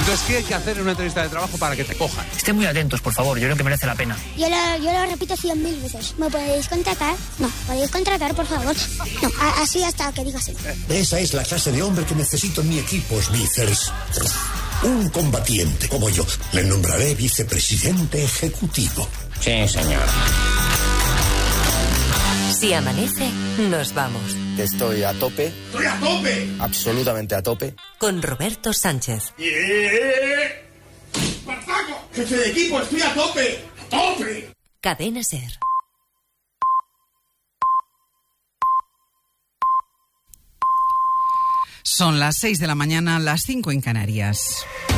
Entonces, ¿qué hay que hacer en una entrevista de trabajo para que te cojan? Estén muy atentos, por favor, yo creo que merece la pena. Yo lo repito 100.000 veces. ¿Me podéis contratar? No. ¿Podéis contratar, por favor? No, así hasta que diga sí. Esa es la clase de hombre que necesito en mi equipo, Smithers. Un combatiente como yo. Le nombraré vicepresidente ejecutivo. Sí, señor. Si amanece, nos vamos. Estoy a tope. ¡Estoy a tope! Absolutamente a tope. Con Roberto Sánchez. ¡Espartaco! ¡Jefe de equipo, estoy a tope! ¡A tope! Cadena SER. Son las 6 de la mañana, las 5 en Canarias.